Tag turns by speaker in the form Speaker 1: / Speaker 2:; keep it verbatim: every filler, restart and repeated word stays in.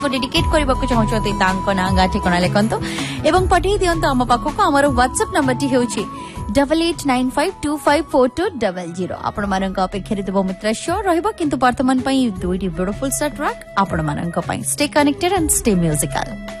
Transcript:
Speaker 1: Dedicate करबा को चाहछथि तांको ना गा ठिकाना लेखंतो एवं पठेई दियंतो हम पाखको हमर WhatsApp number T हेउची double eight nine five to five four to double zero आपण मानक अपेक्षा रे देबो मित्र शो रहबो किंतु वर्तमान पई दुईटी ब्यूटीफुल सा ट्रैक आपण मानक पई stay connected and stay musical.